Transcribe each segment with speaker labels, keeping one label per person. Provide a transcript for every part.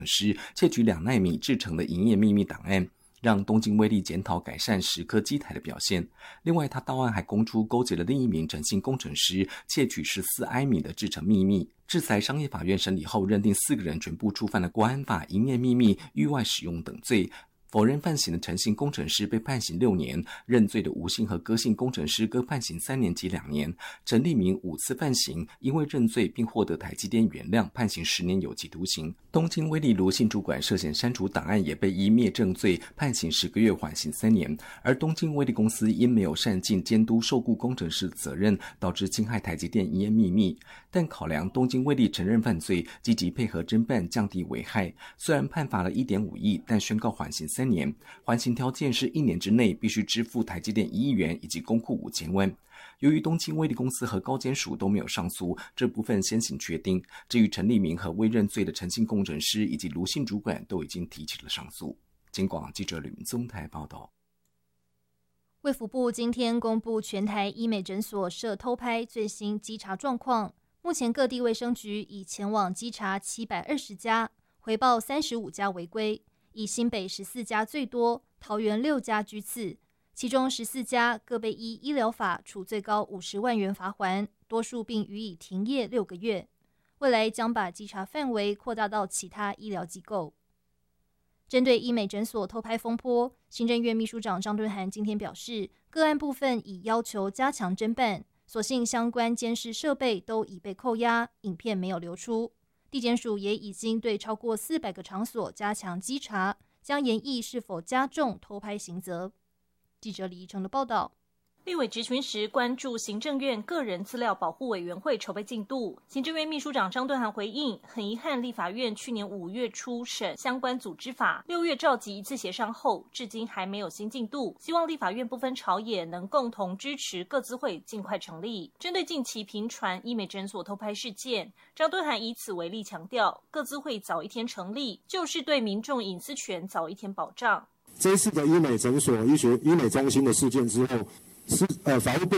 Speaker 1: 师窃取2奈米制成的营业秘密档案，让东京威力检讨改善10颗机台的表现。另外，他到案还供出勾结了另一名诚信工程师窃取14埃米的制成秘密。制裁商业法院审理后，认定4个人全部触犯了国安法、营业秘密、域外使用等罪。否认犯行的诚信工程师被判刑6年，认罪的吴姓和歌姓工程师各判刑3年及2年。陈立明5次犯刑，因为认罪并获得台积电原谅，判刑10年有期徒刑。东京威力卢姓主管涉嫌删除档案，也被依灭证罪判刑10个月，缓刑3年。而东京威力公司因没有善尽监督受雇工程师的责任，导致侵害台积电营业秘密。但考量东京威力承认犯罪，积极配合侦办，降低危害，虽然判罚了1.5亿，但宣告缓刑3年，缓刑条件是1年之内必须支付台积电1亿元以及公库5000万。由于东京威力公司和高检署都没有上诉，这部分先行确定。至于陈立明和未认罪的诚信工程师以及卢姓主管都已经提起了上诉。警广记者吕明宗台报道。
Speaker 2: 卫福部今天公布全台医美诊所涉偷拍最新稽查状况，目前各地卫生局已前往稽查720家，回报35家违规，以新北14家最多，桃园6家居次，其中14家各被依医疗法处最高50万元罚锾，多数并予以停业6个月。未来将把稽查范围扩大到其他医疗机构。针对医美诊所偷拍风波，行政院秘书长张敦涵今天表示，个案部分已要求加强侦办，所幸相关监视设备都已被扣押，影片没有流出。地检署也已经对超过400个场所加强稽查，将研议是否加重偷拍刑责。记者李怡成的报道。
Speaker 3: 立委质询时关注行政院个人资料保护委员会筹备进度，行政院秘书长张敦涵回应，很遗憾立法院去年5月初审相关组织法，6月召集一次协商后，至今还没有新进度，希望立法院不分朝野能共同支持各资会尽快成立。针对近期频传医美诊所偷拍事件，张敦涵以此为例强调，各资会早一天成立，就是对民众隐私权早一天保障。
Speaker 4: 这一次的医美诊所、医美中心的事件之后，法务部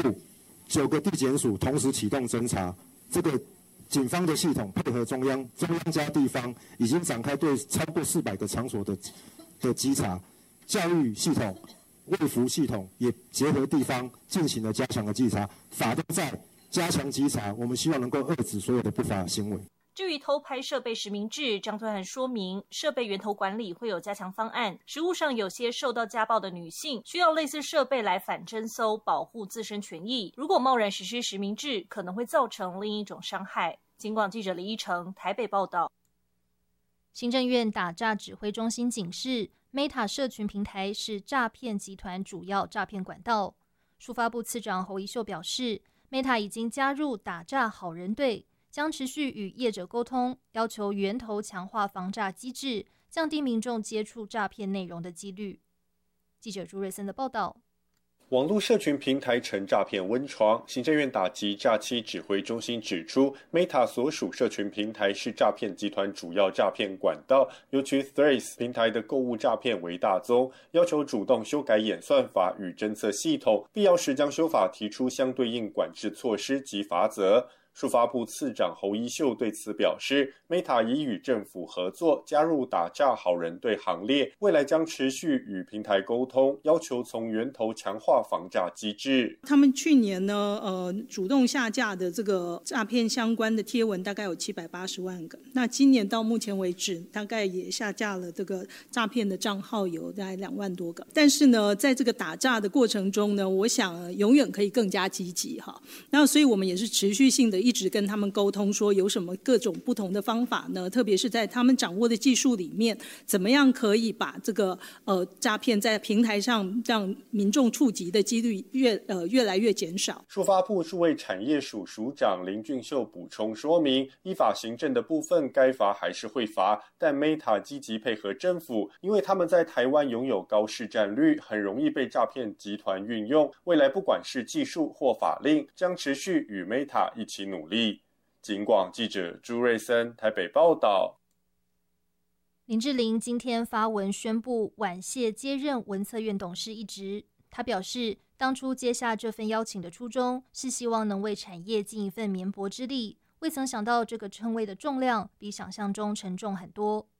Speaker 4: 9个地检署同时启动侦查，这个警方的系统配合中央加地方，已经展开对超过400个场所的稽查，教育系统、卫福系统也结合地方进行了加强的稽查，法都在加强稽查，我们希望能够遏止所有的不法行为。
Speaker 3: 至于偷拍设备实名制，张敦涵说明，设备源头管理会有加强方案。实务上，有些受到家暴的女性需要类似设备来反侦搜，保护自身权益。如果贸然实施实名制，可能会造成另一种伤害。警广记者李依成台北报道。
Speaker 2: 行政院打诈指挥中心警示 ，Meta 社群平台是诈骗集团主要诈骗管道。数发部次长侯宜秀表示 ，Meta 已经加入打诈好人队。将持续与业者沟通，要求源头强化防诈机制，降低民众接触诈骗内容的几率。记者朱瑞森的报道。
Speaker 5: 网络社群平台成诈骗温床，行政院打击诈欺指挥中心指出 ，Meta 所属社群平台是诈骗集团主要诈骗管道，尤其 Threads 平台的购物诈骗为大宗，要求主动修改演算法与侦测系统，必要时将修法提出相对应管制措施及罚则。数发部次长侯宜秀对此表示 ，Meta 已与政府合作，加入打诈好人队行列，未来将持续与平台沟通，要求从源头强化防诈机制。
Speaker 6: 他们去年呢，主动下架的这个诈骗相关的贴文大概有780万个，那今年到目前为止，大概也下架了这个诈骗的账号有大概2万多个。但是呢，在这个打诈的过程中呢，我想永远可以更加积极哈。那所以我们也是持续性的。一直跟他们沟通说有什么各种不同的方法呢？特别是在他们掌握的技术里面，怎么样可以把这个诈骗在平台上让民众触及的几率越来越减少。
Speaker 5: 数发部数位产业署署长林俊秀补充说明，依法行政的部分该罚还是会罚，但 Meta 积极配合政府，因为他们在台湾拥有高市占率，很容易被诈骗集团运用。未来不管是技术或法令，将持续与 Meta 一起努力。警广记者朱瑞森台北报道。
Speaker 2: 林志玲今天发文宣布婉谢接任文策院董事一职。她表示，当初接下这份邀请的初衷是希望能为产业尽一份绵薄之力，未曾想到这个称谓的重量比想象中沉重很多。